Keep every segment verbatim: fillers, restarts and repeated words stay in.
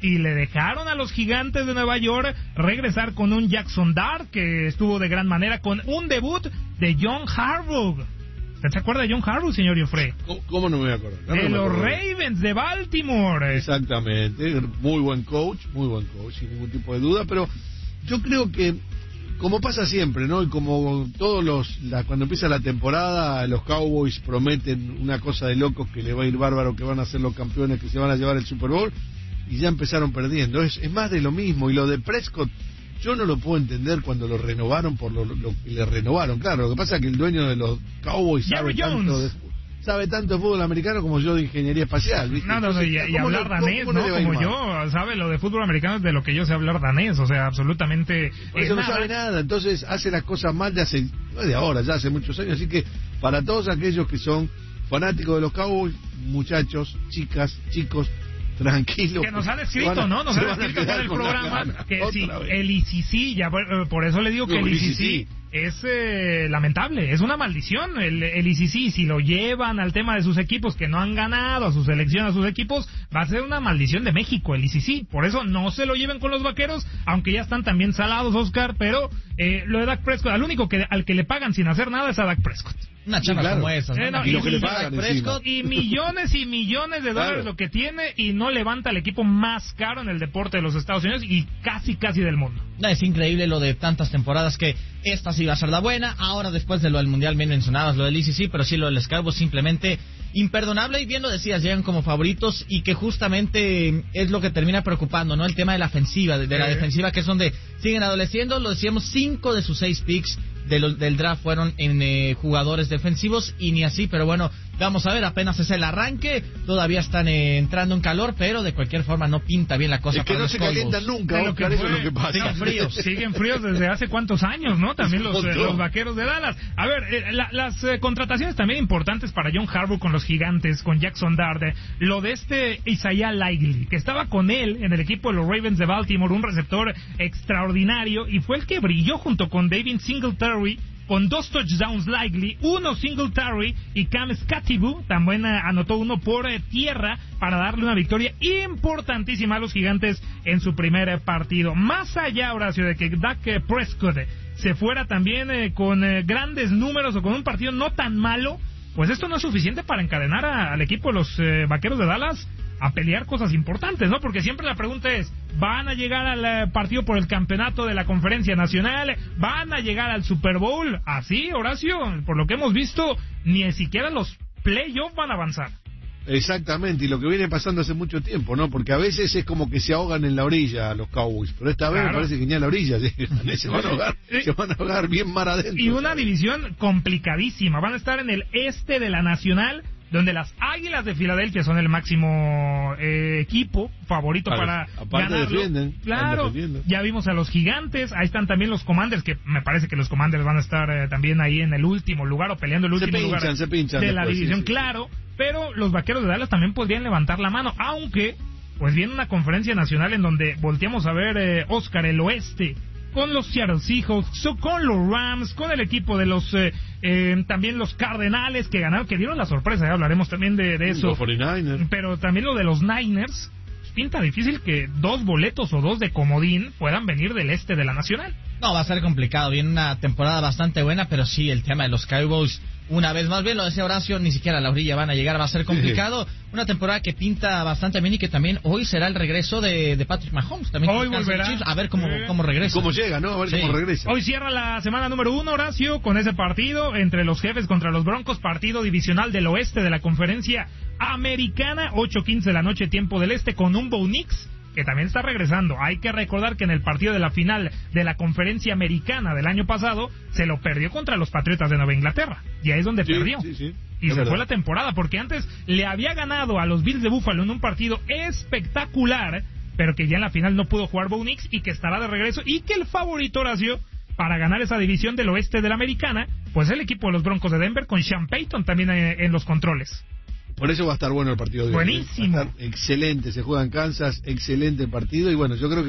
y le dejaron a los Gigantes de Nueva York regresar con un Jackson Dart que estuvo de gran manera, con un debut de John Harbaugh. ¿Usted se acuerda de John Harbaugh, señor Joffre? ¿Cómo, cómo no me voy a acordar? No de me los acordar. Ravens de Baltimore. Exactamente, muy buen coach, muy buen coach, sin ningún tipo de duda, pero yo creo que, como pasa siempre, ¿no? Y como todos los, la, cuando empieza la temporada, los Cowboys prometen una cosa de locos que le va a ir bárbaro, que van a ser los campeones, que se van a llevar el Super Bowl, y ya empezaron perdiendo. Es, es más de lo mismo, y lo de Prescott, yo no lo puedo entender cuando lo renovaron por lo, lo que le renovaron. Claro, lo que pasa es que el dueño de los Cowboys sabe tanto de, sabe tanto de fútbol americano como yo de ingeniería espacial, ¿viste? No, no, no, y, y hablar danés, ¿no? Como yo, sabe lo de fútbol americano de lo que yo sé hablar danés, o sea, absolutamente... Por eso no nada. sabe nada, entonces hace las cosas mal de hace, no de ahora, ya hace muchos años, así que para todos aquellos que son fanáticos de los Cowboys, muchachos, chicas, chicos, tranquilo. Que nos han escrito, a, ¿no? Nos han escrito en el programa gana, que si el I C C, ya por, por eso le digo que no, el I C C es eh, lamentable, es una maldición. El, el I C C, si lo llevan al tema de sus equipos que no han ganado, a su selección, a sus equipos, va a ser una maldición de México, el I C C. Por eso no se lo lleven con los Vaqueros, aunque ya están también salados, Oscar, pero eh, lo de Dak Prescott, al único que al que le pagan sin hacer nada es a Dak Prescott. Una chamba sí, claro. como esa, ¿no? Eh, no, y, y, lo que y, le pagan Prescott, y millones y millones de dólares claro. lo que tiene, y no levanta el equipo más caro en el deporte de los Estados Unidos y casi casi del mundo. No, es increíble lo de tantas temporadas, que esta sí va a ser la buena. Ahora, después de lo del Mundial, bien mencionabas lo del I C C, pero sí lo del Cowboys simplemente imperdonable. Y bien lo decías, llegan como favoritos, y que justamente es lo que termina preocupando, ¿no? El tema de la ofensiva, de, de la defensiva, que es donde siguen adoleciendo. Lo decíamos, cinco de sus seis picks de los, del draft fueron en eh, jugadores defensivos, y ni así, pero bueno, vamos a ver, apenas es el arranque, todavía están eh, entrando en calor, pero de cualquier forma no pinta bien la cosa. Es que para no los se Cowboys. calientan nunca, lo Oscar, que eso es lo que pasa. Siguen fríos, siguen fríos desde hace cuántos años, ¿no? También los, eh, los Vaqueros de Dallas. A ver, eh, la, las eh, contrataciones también importantes para John Harbaugh con los Gigantes, con Jackson Dart, eh, lo de este Isaiah Likely, que estaba con él en el equipo de los Ravens de Baltimore, un receptor extraordinario, y fue el que brilló junto con David Singletary, con dos touchdowns Likely, uno Singletary, y Cam Scatiboo también eh, anotó uno por eh, tierra para darle una victoria importantísima a los Gigantes en su primer eh, partido. Más allá, Horacio, de que Dak eh, Prescott eh, se fuera también eh, con eh, grandes números o con un partido no tan malo, pues esto no es suficiente para encadenar a, al equipo de los eh, Vaqueros de Dallas a pelear cosas importantes, ¿no? Porque siempre la pregunta es, ¿van a llegar al partido por el campeonato de la Conferencia Nacional? ¿Van a llegar al Super Bowl? Así, Horacio, por lo que hemos visto, ni siquiera los playoffs van a avanzar. Exactamente, y lo que viene pasando hace mucho tiempo, ¿no? Porque a veces es como que se ahogan en la orilla los Cowboys, pero esta vez claro. me parece que ni a la orilla llegan, se van a ahogar, se van a ahogar bien mar adentro. Y una división complicadísima, van a estar en el este de la Nacional, donde las Águilas de Filadelfia son el máximo eh, equipo favorito para, para ganarlo. Defienden, claro, ya vimos a los Gigantes, ahí están también los Commanders, que me parece que los Commanders van a estar eh, también ahí en el último lugar o peleando el último se pinchan, lugar se pinchan de después, la división, sí, sí. claro, pero los Vaqueros de Dallas también podrían levantar la mano, aunque pues viene una conferencia nacional en donde volteamos a ver, eh, Oscar, el oeste, con los Seattle Seahawks, con los Rams, con el equipo de los eh, eh, también los Cardenales que ganaron, que dieron la sorpresa, ya hablaremos también de, de eso, los cuarenta y nueve pero también lo de los Niners. Pinta difícil que dos boletos o dos de comodín puedan venir del este de la Nacional. No, va a ser complicado, viene una temporada bastante buena, pero sí, el tema de los Cowboys, una vez más, bien lo decía Horacio, ni siquiera a la orilla van a llegar, va a ser complicado. Sí. Una temporada que pinta bastante bien, y que también hoy será el regreso de, de Patrick Mahomes. También hoy volverá. Chiefs, a ver cómo, sí. cómo regresa. Cómo llega, ¿no? A ver sí. cómo regresa. Hoy cierra la semana número uno, Horacio, con ese partido entre los Jefes contra los Broncos, partido divisional del oeste de la Conferencia Americana, ocho quince de la noche, tiempo del este, con un Bo Nix que también está regresando. Hay que recordar que en el partido de la final de la Conferencia Americana del año pasado se lo perdió contra los Patriotas de Nueva Inglaterra, y ahí es donde sí, perdió sí, sí. y es se verdad. fue la temporada, porque antes le había ganado a los Bills de Buffalo en un partido espectacular, pero que ya en la final no pudo jugar Bo Nix, y que estará de regreso, y que el favorito, Horacio, para ganar esa división del oeste de la Americana, pues el equipo de los Broncos de Denver, con Sean Payton también en, en los controles. Por eso va a estar bueno el partido de hoy. Buenísimo. Va a estar excelente, se juega en Kansas, excelente partido, y bueno, yo creo que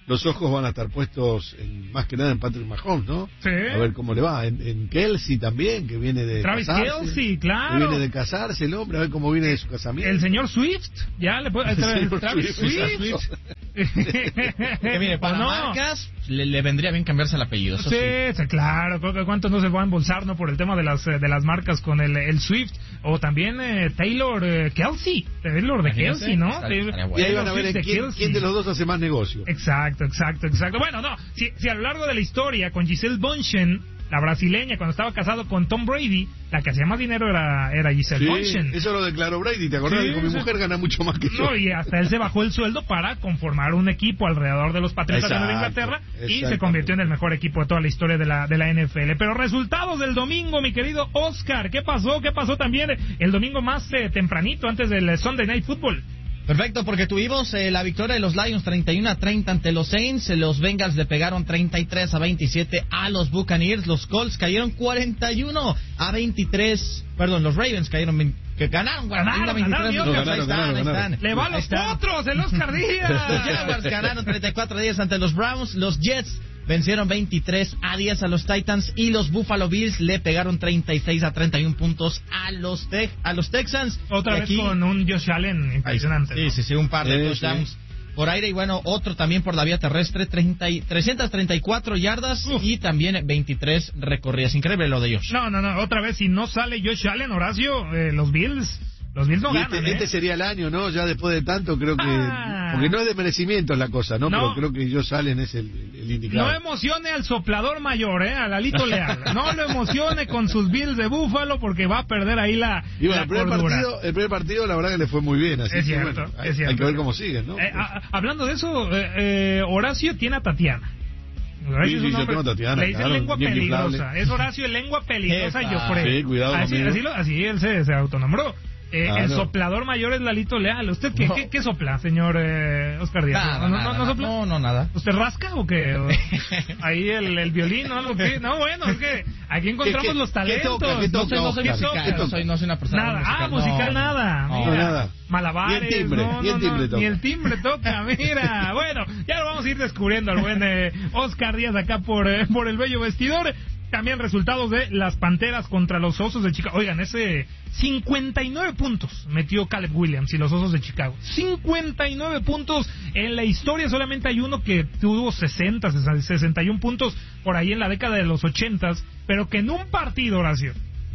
los ojos van a estar puestos en, más que nada en Patrick Mahomes, ¿no? Sí. A ver cómo le va. En, en Kelsey también, que viene de Travis casarse. Kelsey, claro. Que viene de casarse el hombre, a ver cómo viene de su casamiento. El señor Swift, ya le puede... Tra Travis Swift. Swift. Que mire, para no? marcas le, le vendría bien cambiarse el apellido. Eso sí, sí, sí, claro. ¿Cuánto no se va a embolsar, no, por el tema de las de las marcas con el, el Swift? O también eh, Taylor eh, Kelsey. Taylor de Kelsey, ¿no? Estaría, estaría bueno. Y ahí van a ver en quién, quién de los dos hace más negocio. Exacto, exacto, exacto. Bueno, no, si, si a lo largo de la historia con Giselle Bündchen, la brasileña, cuando estaba casado con Tom Brady, la que hacía más dinero era, era Giselle sí, Bündchen. Eso lo declaró Brady, ¿te acordás? Sí, Dijo, mi sí. mujer gana mucho más que yo. No, y hasta él se bajó el sueldo para conformar un equipo alrededor de los Patriotas de Nueva Inglaterra y se convirtió en el mejor equipo de toda la historia de la, de la N F L. Pero resultados del domingo, mi querido Oscar, ¿qué pasó? ¿Qué pasó también el domingo más eh, tempranito, antes del Sunday Night Football? Perfecto, porque tuvimos eh, la victoria de los Lions treinta y uno a treinta ante los Saints, los Bengals le pegaron treinta y tres a veintisiete a los Buccaneers, los Colts cayeron cuarenta y uno a veintitrés, perdón, los Ravens cayeron, que ganaron cuarenta y uno a veintitrés, ganaron, los, ganaron, ahí están, ganaron, ahí ganaron. están. Le va a los potros, el Oscar Díaz. Los Jaguars ganaron treinta y cuatro a diez ante los Browns, los Jets vencieron veintitrés a diez a los Titans y los Buffalo Bills le pegaron treinta y seis a treinta y uno puntos a los te a los Texans. Otra y vez aquí, con un Josh Allen impresionante. Sí, ¿no? sí, sí, un par de sí, touchdowns sí. por aire y bueno, otro también por la vía terrestre, treinta y, trescientas treinta y cuatro yardas Uf. y también veintitrés recorridas. Increíble lo de ellos. No, no, no, otra vez, si no sale Josh Allen, Horacio, eh, los Bills... Los Bills no Y ganan, este, ¿eh? este sería el año, ¿no? Ya después de tanto, creo que... Ah. Porque no es de merecimiento la cosa, ¿no? No. Pero creo que ellos salen es el, el indicado. No emocione al soplador mayor, ¿eh? Al Alito Leal. No lo emocione con sus Bills de Búfalo porque va a perder ahí la, Y bueno, la el primer, cordura. partido, el primer partido, la verdad que le fue muy bien. Así Es que, cierto, bueno, hay, es cierto. hay que ver cómo siguen, ¿no? Eh, a- hablando de eso, eh, eh, Horacio tiene a Tatiana. Horacio Sí, es sí, un yo hombre- tengo a Tatiana, Le dicen claro, lengua bien peligrosa. inflable. Es Horacio lengua peligrosa, Epa. yo creo. Sí, cuidado así, conmigo. así, lo- así él se, se autonombró. Eh, Ah, el no. soplador mayor es Lalito Leal. ¿Usted qué, No. qué, qué sopla, señor eh, Oscar Díaz? Nada, ¿No, no, nada, no nada. sopla? No, no, nada. ¿Usted rasca o qué? ¿O ahí el, el violín o algo que... No, bueno, es que aquí encontramos ¿Qué- qué- los qué talentos. toca? ¿Qué No soy, no soy ¿Qué musical, toca? no soy, no soy una persona Nada, musical. ah, musical no, nada. no, Mira, nada. malabares. Ni el timbre, no, ni el no, timbre no, toca. Ni el timbre toca, mira. Bueno, ya lo vamos a ir descubriendo al buen eh, Oscar Díaz acá por, eh, por el bello vestidor. También resultados de las Panteras contra los Osos de Chicago. Oigan, ese cincuenta y nueve puntos metió Caleb Williams y los Osos de Chicago. cincuenta y nueve puntos en la historia. Solamente hay uno que tuvo sesenta, sesenta y uno puntos por ahí en la década de los ochentas. Pero que en un partido, Horacio,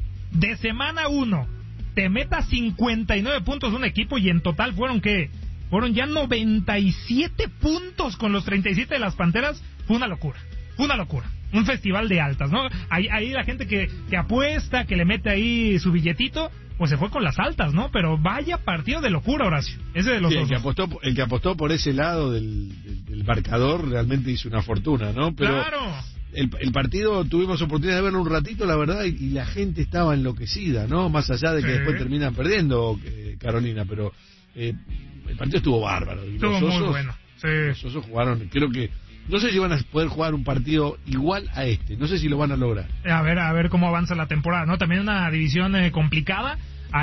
de semana uno, te meta cincuenta y nueve puntos un equipo y en total fueron, ¿qué? Fueron ya noventa y siete puntos con los treinta y siete de las Panteras. Fue una locura. Fue una locura. Un festival de altas, ¿no? Ahí, ahí la gente que, que apuesta, que le mete ahí su billetito, pues se fue con las altas, ¿no? Pero vaya partido de locura, Horacio. Ese de los Sí, el, Osos. que apostó, el que apostó por ese lado del, del, del marcador realmente hizo una fortuna, ¿no? Pero Claro. el, el partido tuvimos oportunidad de verlo un ratito, la verdad, y, y la gente estaba enloquecida, ¿no? Más allá de que Sí. después terminan perdiendo, eh, Carolina, pero eh, el partido estuvo bárbaro. Y Estuvo los muy Osos, bueno. Sí. Los Osos jugaron, creo que... No sé si van a poder jugar un partido igual a este, no sé si lo van a lograr. A ver, a ver cómo avanza la temporada, ¿no? También una división eh, complicada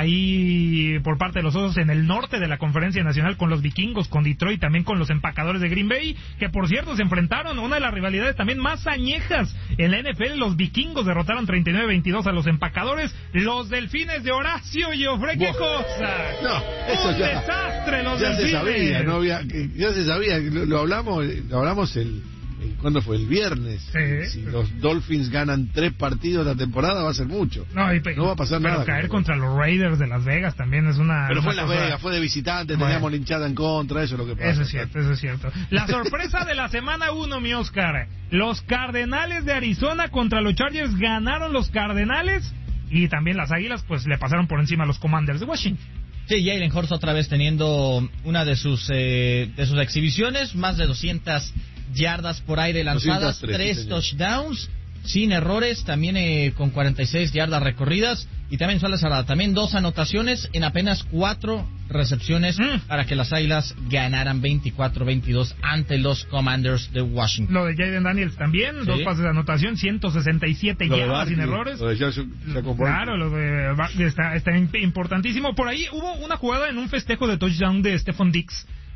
ahí por parte de los Osos en el norte de la Conferencia Nacional con los Vikingos, con Detroit, también con los Empacadores de Green Bay, que por cierto se enfrentaron, una de las rivalidades también más añejas en la N F L. Los Vikingos derrotaron treinta y nueve a veintidós a los Empacadores. Los Delfines de Horacio y Ofre, ¿qué Buah. cosa? No, eso Un ya, desastre los ya se Delfines. sabía, no había, que- ya se sabía, lo, lo hablamos, lo hablamos el, el ¿cuándo fue? El viernes. Sí. Si los Dolphins ganan tres partidos la temporada va a ser mucho. No, y pe- No va a pasar pero nada. caer con- contra los Raiders de Las Vegas también es una... Pero una fue en Las cosa- Vegas, fue de visitante, Bueno. teníamos linchada en contra, eso es lo que pasa. Eso es cierto, eso es cierto. La sorpresa de la semana uno, mi Oscar. Los Cardenales de Arizona contra los Chargers. Ganaron los Cardenales. Y también las Águilas, pues le pasaron por encima a los Commanders de Washington. Sí, Jalen Hurts otra vez teniendo una de sus eh, de sus exhibiciones, más de doscientas yardas por aire lanzadas, doscientos tres, tres sí, señor. touchdowns, sin errores, también eh, con cuarenta y seis yardas recorridas, y también suele cerrada, también dos anotaciones en apenas cuatro recepciones Mm. para que las Águilas ganaran veinticuatro veintidós ante los Commanders de Washington. Lo de Jaden Daniels también, Sí. dos pases de anotación, ciento sesenta y siete Lo de yardas sin Barkley, errores. lo de Jackson- Jacob Claro, Barkley. lo de Barkley está, está imp- importantísimo. Por ahí hubo una jugada en un festejo de touchdown de Stephon Diggs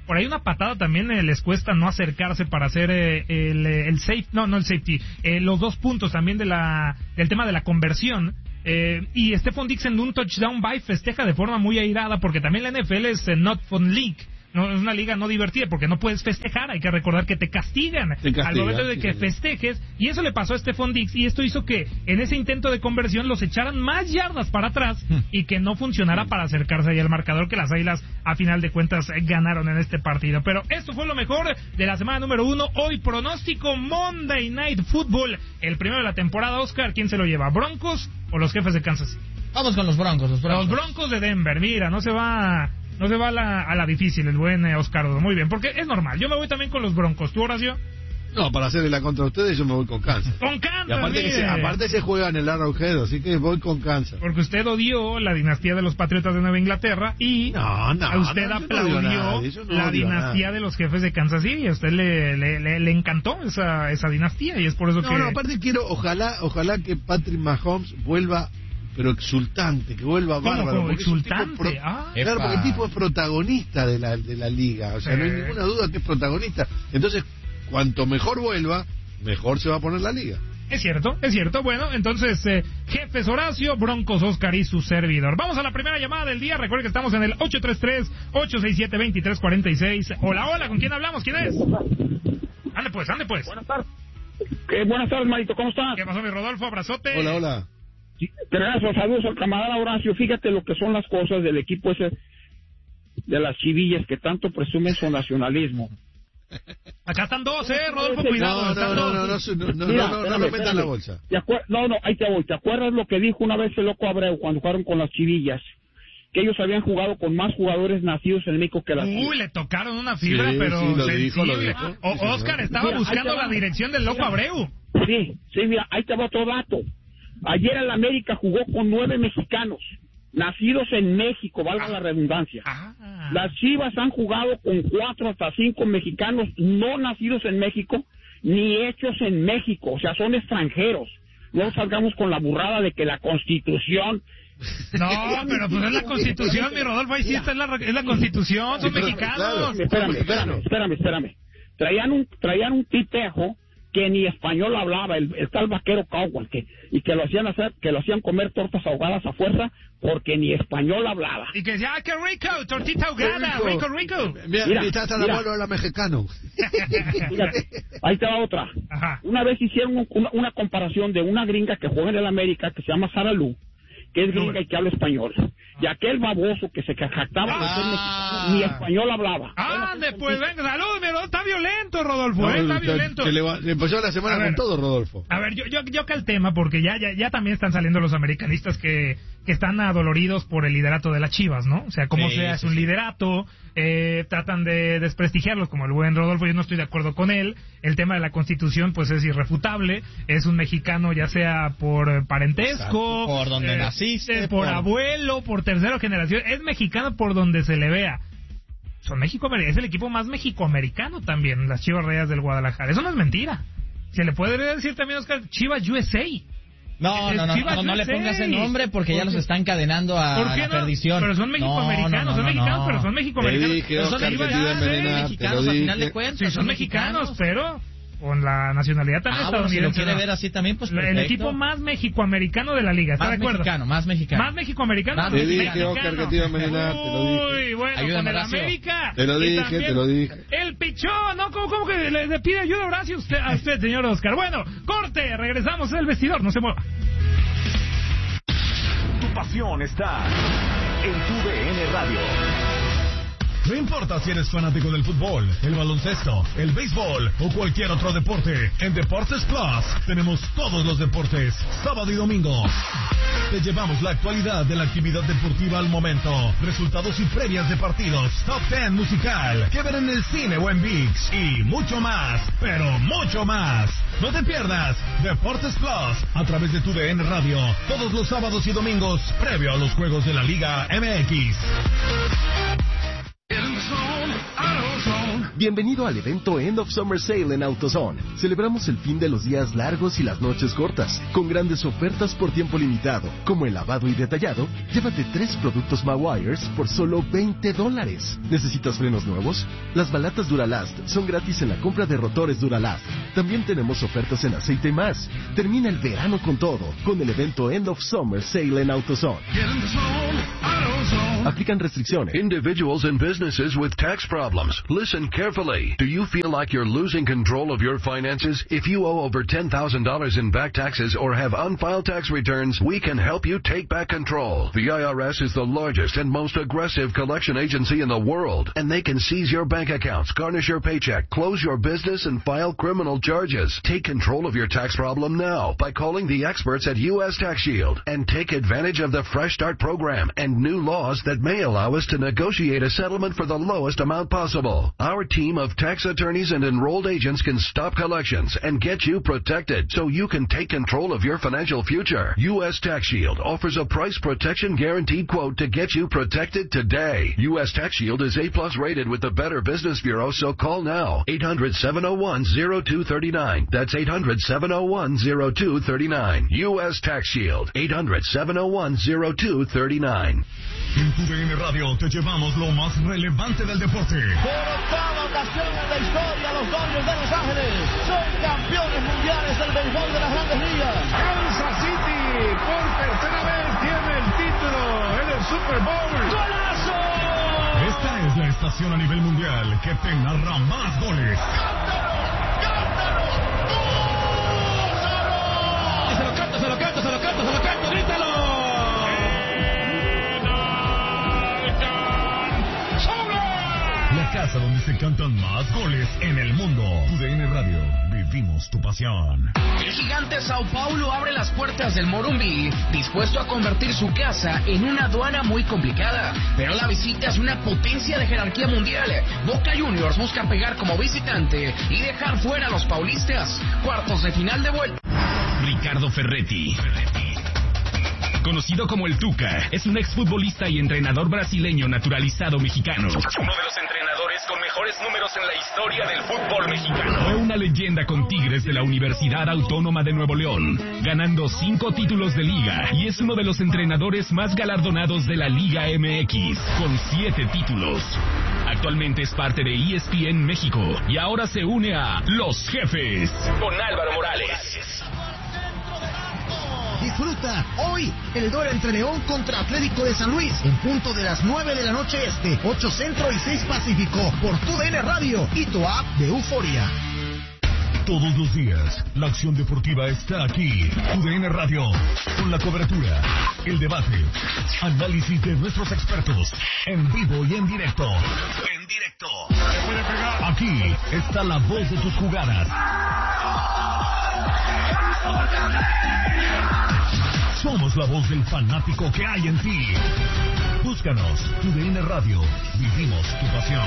por ahí una patada también eh, les cuesta no acercarse para hacer eh, el, el safety, no, no el safety, eh, los dos puntos también de la del tema de la conversión. Eh, y Stephon Diggs en un touchdown by festeja de forma muy airada porque también la N F L es eh, not fun league. No, es una liga no divertida porque no puedes festejar, hay que recordar que te castigan, te castigan al momento de que sí, festejes, y eso le pasó a Stephon Diggs, y esto hizo que en ese intento de conversión los echaran más yardas para atrás y que no funcionara para acercarse ahí al marcador, que las Águilas a final de cuentas ganaron en este partido. Pero esto fue lo mejor de la semana número uno. Hoy pronóstico Monday Night Football, el primero de la temporada. Oscar, ¿quién se lo lleva? ¿Broncos o los Jefes de Kansas? Vamos con los Broncos, los Broncos. Los Broncos de Denver, mira, no se va... No se va a la, a la difícil el buen eh, Oscardo. Muy bien, porque es normal. Yo me voy también con los Broncos. ¿Tú, Horacio? No, para hacerle la contra a ustedes yo me voy con Kansas. Con Kansas, y aparte, que se, aparte se juega en el Arrowhead, así que voy con Kansas. Porque usted odió la dinastía de los Patriotas de Nueva Inglaterra y no, no, usted no, aplaudió no no la dinastía de los Jefes de Kansas City. A usted le, le, le, le encantó esa, esa dinastía y es por eso no, que... No, aparte quiero, ojalá, ojalá que Patrick Mahomes vuelva... pero exultante, que vuelva bárbaro. ¿Cómo, exultante? Pro... Ah, claro, porque el tipo es protagonista de la, de la liga, o sea, sí. No hay ninguna duda que es protagonista. Entonces, cuanto mejor vuelva, mejor se va a poner la liga. Es cierto, es cierto. Bueno, entonces, eh, Jefes Horacio, Broncos Oscar y su servidor. Vamos a la primera llamada del día. Recuerden que estamos en el ocho tres tres, ocho seis siete, dos tres cuatro seis. Hola, hola, ¿con quién hablamos? ¿Quién es? Ande pues, ande pues. Buenas tardes. Eh, buenas tardes, Marito, ¿cómo estás? ¿Qué pasó, mi Rodolfo? Abrazote. Hola, hola. Gracias, saludos al camarada Horacio. Fíjate lo que son las cosas del equipo ese de las chivillas que tanto presumen su nacionalismo. Acá están dos, eh, Rodolfo, cuidado. No, no, no, no, no, no, no, Mira, no, no, espérame, no metan espérame. la bolsa. No, no, ahí te voy. ¿Te acuerdas lo que dijo una vez el loco Abreu cuando jugaron con las chivillas? Que ellos habían jugado con más jugadores nacidos en México que las Uy, chivas. le tocaron una fibra, sí, pero sí, lo sensible. dijo, lo dijo. O, Sí, señor. Oscar estaba Mira, buscando la va. dirección del loco Mira. Abreu. Sí, sí, mira, ahí te va otro dato. Ayer el América jugó con nueve mexicanos, nacidos en México, valga ah. la redundancia. Ah. Las Chivas han jugado con cuatro hasta cinco mexicanos no nacidos en México, ni hechos en México, o sea, son extranjeros. No salgamos con la burrada de que la Constitución... No, pero pues es la Constitución, mi Rodolfo, ahí sí está, es la, es la Constitución, son Sí, pero, mexicanos. claro. Espérame, espérame, espérame, espérame. Traían un, traían un tipejo que ni español hablaba, el, el tal vaquero Cowell, que, y que lo hacían hacer, que lo hacían comer tortas ahogadas a fuerza porque ni español hablaba. Y que decía, ¡ah, qué rico! Tortita ahogada, rico, rico. Mira, Mira, está hasta el mira. abuelo era mexicano. Fíjate, ahí te va otra. Ajá. Una vez hicieron una, una comparación de una gringa que juega en el América, que se llama Sara Lu, que es gringa y que habla español. Y aquel baboso que se jactaba de ser Ah. mexicano, ni español hablaba. ¡Ande, pues venga! ¡Salud, mi Rodolfo! Está violento, Rodolfo, No, ¿eh? Está te- violento. te le va- le empezó la semana A ver. con todo, Rodolfo. A ver, yo, yo, yo acá el tema, porque ya, ya, ya también están saliendo los americanistas que, que están adoloridos por el liderato de las Chivas, ¿no? O sea, como Sí, sea, es sí, un sí. liderato, eh, tratan de desprestigiarlos, como el buen Rodolfo, yo no estoy de acuerdo con él. El tema de la Constitución, pues es irrefutable. Es un mexicano, ya sea por eh, parentesco, Exacto. Por donde eh, naciste, eh, por, por- abuelo, por tercera generación. Es mexicano por donde se le vea. Son México, es el equipo más mexicoamericano también, las Chivas Rayadas del Guadalajara. Eso no es mentira. Se le puede decir también, Oscar, Chivas U S A. No, Es no, no, Chivas no, no le U S A. pongas ese nombre porque ya ¿Por los qué? está encadenando a ¿Por qué la no? perdición. Pero son mexicoamericanos, No, no, no, son no, mexicanos, no. pero son mexicoamericanos. Te dije, Pero son Oscar, que Chivas te iba a U S A. envenenar, te lo mexicanos, a final dije. de cuentas. Sí, son mexicanos, mexicanos. pero con la nacionalidad también Ah, bueno, si lo estadounidense. quiere ¿no? ver así también, pues el perfecto. equipo más mexicoamericano de la liga, ¿está Más de acuerdo? mexicano, más mexicano. Más mexicoamericano. Más no, Te dije, mexicano. Oscar, que te iba a envenenar, te lo dije. Uy, bueno, Ayúdame, con el Horacio. América. Te lo Y dije, también te lo dije. El pichón, ¿no? ¿Cómo, cómo que le, le pide ayuda a Horacio usted, a usted, señor Oscar? Bueno, corte, regresamos al vestidor, no se mueva. Tu pasión está en tu D N Radio. No importa si eres fanático del fútbol, el baloncesto, el béisbol o cualquier otro deporte, en Deportes Plus tenemos todos los deportes, sábado y domingo. Te llevamos la actualidad de la actividad deportiva al momento, resultados y previas de partidos, top diez musical, que ver en el cine o en ViX y mucho más, pero mucho más. No te pierdas Deportes Plus a través de tu D N Radio, todos los sábados y domingos, previo a los juegos de la Liga M X. Bienvenido al evento End of Summer Sale en AutoZone. Celebramos el fin de los días largos y las noches cortas, con grandes ofertas por tiempo limitado, como el lavado y detallado. Llévate tres productos Mawires por solo veinte dólares. ¿Necesitas frenos nuevos? Las balatas Duralast son gratis en la compra de rotores Duralast. También tenemos ofertas en aceite y más. Termina el verano con todo, con el evento End of Summer Sale en AutoZone. Aplican restricciones. Individuals and businesses with tax problems. Listen carefully. Do you feel like you're losing control of your finances? If you owe over ten thousand dollars in back taxes or have unfiled tax returns, we can help you take back control. The I R S is the largest and most aggressive collection agency in the world, and they can seize your bank accounts, garnish your paycheck, close your business, and file criminal charges. Take control of your tax problem now by calling the experts at U S Tax Shield and take advantage of the Fresh Start program and new laws that may allow us to negotiate a settlement for the lowest amount possible. Our team of tax attorneys and enrolled agents can stop collections and get you protected so you can take control of your financial future. U S Tax Shield offers a price protection guaranteed quote to get you protected today. U S Tax Shield is A plus rated with the Better Business Bureau, so call now. eight hundred, seven oh one, oh two three nine. That's eight hundred, seven oh one, oh two three nine. U S Tax Shield. eight hundred, seven oh one, oh two three nine. En tu D N Radio te llevamos lo más relevante del deporte. Por octava ocasión en la historia, los Dodgers de Los Ángeles son campeones mundiales del béisbol de las Grandes Ligas. Kansas City por tercera vez tiene el título en el Super Bowl. ¡Golazo! Esta es la estación a nivel mundial que te narra más goles. ¡Cántalo! ¡Cántalo! ¡Gózalo! Se lo canto, se lo canto, se lo canto, se lo canto, grítalo. La casa donde se cantan más goles en el mundo. Tu D N Radio, vivimos tu pasión. El gigante Sao Paulo abre las puertas del Morumbi, dispuesto a convertir su casa en una aduana muy complicada. Pero la visita es una potencia de jerarquía mundial. Boca Juniors busca pegar como visitante y dejar fuera a los paulistas. Cuartos de final de vuelta. Ricardo Ferretti. Conocido como el Tuca, es un exfutbolista y entrenador brasileño naturalizado mexicano. Uno de los entrenadores con mejores números en la historia del fútbol mexicano. Fue una leyenda con Tigres de la Universidad Autónoma de Nuevo León, ganando cinco títulos de liga, y es uno de los entrenadores más galardonados de la Liga M X, con siete títulos. Actualmente es parte de E S P N México y ahora se une a Los Jefes con Álvaro Morales. Disfruta hoy el duelo entre León contra Atlético de San Luis en punto de las nueve de la noche este, ocho Centro y seis Pacífico por tu D N Radio y tu app de Euforia. Todos los días, la acción deportiva está aquí. Tu D N Radio, con la cobertura, el debate, análisis de nuestros expertos, en vivo y en directo. En directo. Aquí está la voz de tus jugadas. Somos la voz del fanático que hay en ti. Búscanos, tu D N Radio, vivimos tu pasión.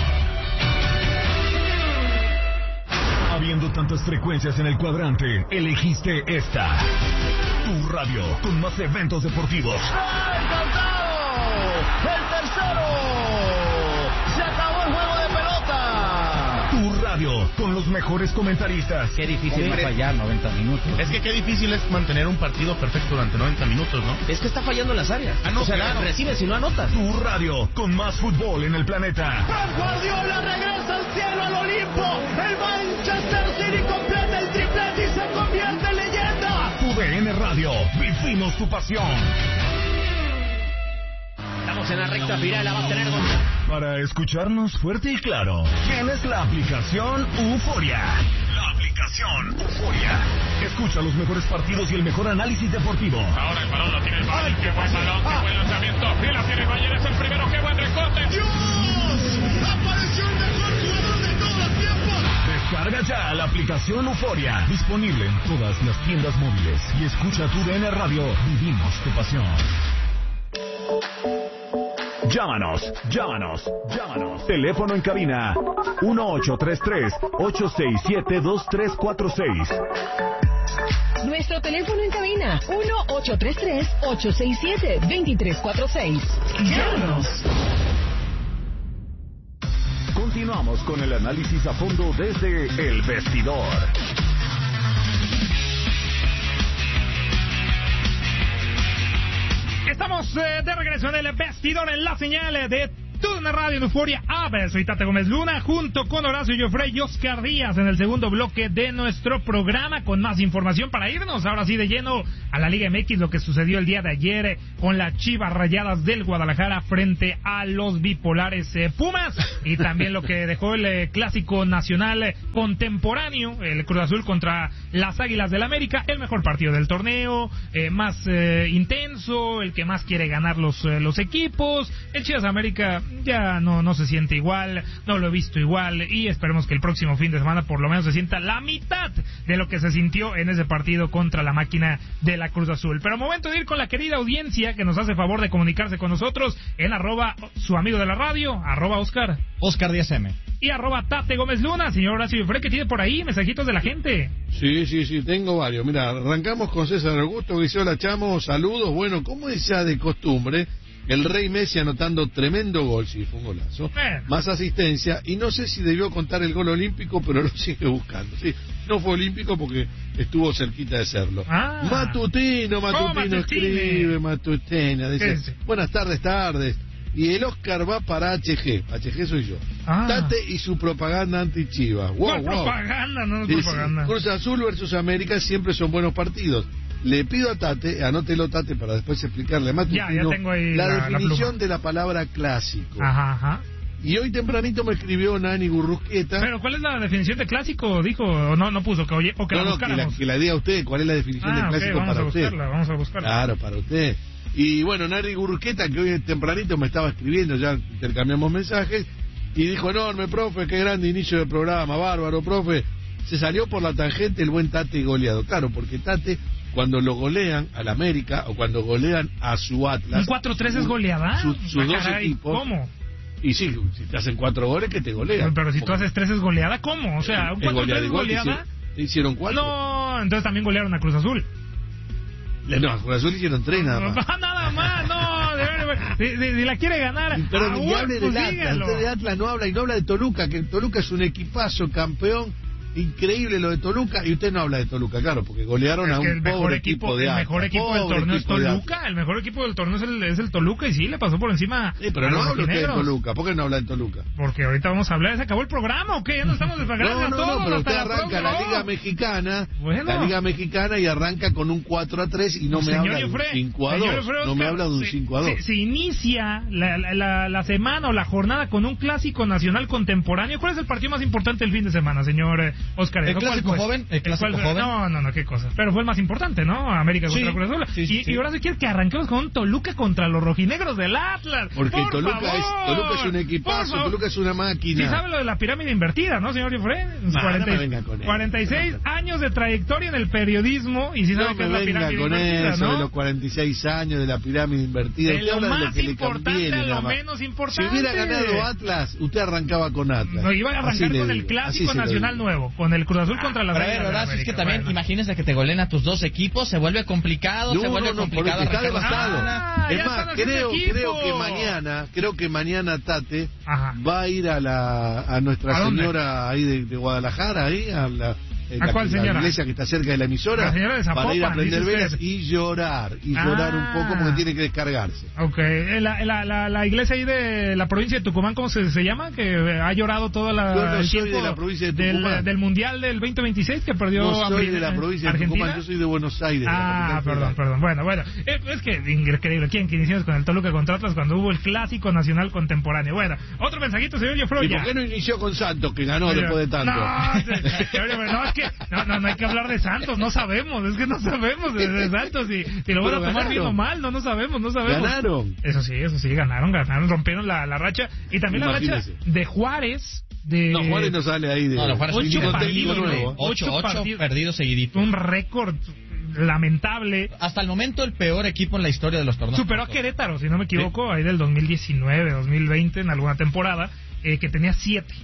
Habiendo tantas frecuencias en el cuadrante, elegiste esta. Tu radio, con más eventos deportivos. ¡Encantado! ¡El tercero! ¡Se acabó el juego de pelota! Tu radio, con los mejores comentaristas. Qué difícil es fallar noventa minutos. Es que qué difícil es mantener un partido perfecto durante noventa minutos, ¿no? Es que está fallando en las áreas. Ah, no, o sea, claro. recibes y no anotas. Tu radio, con más fútbol en el planeta. Pep Guardiola regresa al cielo, al Olimpo. El Manchester City completa el triplete y se convierte en leyenda. Tu D N Radio, vivimos tu pasión. Estamos en la recta final, la va a tener Para escucharnos fuerte y claro, tienes la aplicación Euforia. La aplicación Euforia. Escucha los mejores partidos y el mejor análisis deportivo. Ahora el balón lo tiene el Bayern, qué buen balón, qué buen lanzamiento. Y la tiene el Bayern, es el primero, qué buen recorte. ¡Dios! ¡Apareció el mejor jugador de todos los tiempos! Descarga ya la aplicación Euforia. Disponible en todas las tiendas móviles. Y escucha tu D N Radio. Vivimos tu pasión. Llámanos, llámanos, llámanos. Teléfono en cabina uno ocho tres tres, ocho seis siete, dos tres cuatro seis. Nuestro teléfono en cabina uno ocho tres tres, ocho seis siete, dos tres cuatro seis. Llámanos. Continuamos con el análisis a fondo desde El Vestidor. Estamos eh, de regreso en El Vestidor, en la señal de T U D N Radio en Euforia A B. Soy Tate Gómez Luna, junto con Horacio Joffrey y Oscar Díaz en el segundo bloque de nuestro programa, con más información para irnos ahora sí de lleno a la Liga M X, lo que sucedió el día de ayer con las Chivas Rayadas del Guadalajara frente a los bipolares eh, Pumas, y también lo que dejó el eh, clásico nacional eh, contemporáneo, el Cruz Azul contra las Águilas del América, el mejor partido del torneo, eh, más eh, intenso, el que más quiere ganar los, eh, los equipos. El Chivas América ya no, no se siente igual, no lo he visto igual, y esperemos que el próximo fin de semana por lo menos se sienta la mitad de lo que se sintió en ese partido contra la máquina de la Cruz Azul. Pero momento de ir con la querida audiencia que nos hace favor de comunicarse con nosotros en arroba su amigo de la radio, arroba Oscar Oscar Díaz M y arroba Tate Gómez Luna. Señor Horacio Joffrey, ¿qué tiene por ahí? Mensajitos de la gente. Sí, sí, sí, tengo varios. Mira, arrancamos con César Augusto, que dice: hola Chamo, saludos. Bueno, como es ya de costumbre, el Rey Messi anotando tremendo gol, sí, fue un golazo, eh. más asistencia, y no sé si debió contar el gol olímpico, pero lo sigue buscando. Sí, no fue olímpico porque estuvo cerquita de serlo. Ah. Matutino, Matutino, oh, Matutino escribe, Matutino, dice: buenas tardes, tardes. Y el Oscar va para H G. H G soy yo. Ah. Tate y su propaganda anti-Chivas. Wow, no, wow. propaganda, no es propaganda. Cruz Azul versus América siempre son buenos partidos. Le pido a Tate, anótelo Tate para después explicarle a Matutino ya, ya tengo ahí la, la definición la de la palabra clásico. Ajá, ajá. Y hoy tempranito me escribió Nani Gurrusqueta. ¿Pero cuál es la definición de clásico? Dijo, o no, no puso, que, oye, o que no, la no, buscáramos. Que la, que la diga usted, ¿cuál es la definición ah, de clásico okay, vamos para a usted? Buscarla, vamos a buscarla. Claro, para usted. Y bueno, Nani Gurrusqueta, que hoy tempranito me estaba escribiendo, ya intercambiamos mensajes, y dijo: enorme, profe, qué grande inicio del programa, bárbaro, profe. Se salió por la tangente el buen Tate goleado. Claro, porque Tate, cuando lo golean al América o cuando golean a su Atlas... ¿Un cuatro tres es goleada? Su, sus ah, dos caray, equipos... ¿Cómo? Y sí, si te hacen cuatro goles, que te golean. Pero si tú haces tres es goleada, ¿cómo? O sea, ¿un cuatro tres es goleada? ¿Te hicieron cuatro? No, entonces también golearon a Cruz Azul. No, a Cruz Azul hicieron tres nada más. Nada más, no. De ver, si, si, si la quiere ganar... Pero ni hable pues del Atlas. Usted de Atlas no habla, y no habla de Toluca, que Toluca es un equipazo, campeón... Increíble lo de Toluca, y usted no habla de Toluca, claro, porque golearon es a un el mejor pobre equipo, equipo de El mejor equipo del torneo es Toluca, el mejor equipo del torneo es el, es el Toluca, y sí, le pasó por encima. Sí, pero no habla usted de Toluca, ¿por qué no habla de Toluca? Porque ahorita vamos a hablar, ¿se acabó el programa o qué? Ya no estamos desfagando no, no, todos. No, pero usted la arranca la, la Liga Mexicana, bueno. la Liga Mexicana, y arranca con un cuatro a tres, y no me señor habla Jofre, de un cinco a dos, no me habla de un se, cinco a dos. Se, se inicia la, la, la, la semana o la jornada con un clásico nacional contemporáneo. ¿Cuál es el partido más importante del fin de semana, señor Oscar? El clásico pues, joven, el clásico fue, joven. No, no, no, qué cosa. Pero fue el más importante, ¿no? América contra sí, Cruz Azul. Sí, sí, y, sí. y ahora se quiere que arranquemos con un Toluca contra los rojinegros del Atlas. Porque por Toluca, favor, es, Toluca es un equipazo, Toluca es una máquina. Sí sabe lo de la pirámide invertida, ¿no, señor Jofre? Nah, cuarenta, no me venga con cuarenta y seis eso. años de trayectoria en el periodismo, y si sabe no que es me la venga pirámide con invertida, eso ¿no? de los cuarenta y seis años de la pirámide invertida. De lo más de lo que importante le conviene, a lo nada menos importante. Si hubiera ganado Atlas, usted arrancaba con Atlas. No, iba a arrancar así con el digo, clásico nacional nuevo, con el Cruz Azul ah, contra las Águilas. Pero ahora sí es que también, bueno. Imagínense que te goleen a tus dos equipos, se vuelve complicado, no, se vuelve no, no, complicado. Está devastado. Ah, es más, creo, creo que mañana, creo que mañana Tate Ajá. va a ir a la a Nuestra ¿A Señora ahí de, de Guadalajara, ahí a la Eh, ¿A la, cuál señora? La iglesia que está cerca de la emisora, la señora de Zapopan, para ir a prender velas y llorar, y ah. llorar un poco porque tiene que descargarse. Ok, la, la, la, la iglesia ahí de la provincia de Tucumán, ¿cómo se, se llama? Que ha llorado toda la... Yo no soy de la provincia de Tucumán. Del, del Mundial del veinte veintiséis que perdió... No soy de la provincia de Tucumán, yo soy de Buenos Aires. Ah, perdón, perdón. Bueno, bueno, eh, es que increíble. ¿Quién que iniciamos con el Toluca contra Atlas cuando hubo el clásico nacional contemporáneo? Bueno, otro mensajito, señor Jofrey. ¿Y por qué no inició con Santos, que ganó Pero, después de tanto? No, se, no, es que... No, no, no hay que hablar de Santos, no sabemos, es que no sabemos de, de Santos, y, y lo van a tomar ganaron. bien o mal, no, no sabemos, no sabemos. Ganaron. Eso sí, eso sí, ganaron, ganaron, rompieron la, la racha, y también Imagínese. la racha de Juárez. De... No, Juárez no sale ahí de... No, no, Juárez ocho partidos, nuevo. Ocho, ocho partidos perdidos seguiditos. Un récord lamentable. Hasta el momento el peor equipo en la historia de los torneos. Superó a Querétaro, si no me equivoco, ¿Sí? ahí del dos mil diecinueve, dos mil veinte, en alguna temporada, eh, que tenía siete.